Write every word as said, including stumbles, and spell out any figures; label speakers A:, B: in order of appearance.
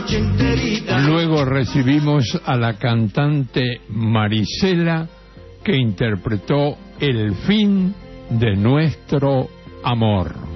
A: noche enterita.
B: Luego recibimos a la cantante Marisela, que interpretó El fin de nuestro amor.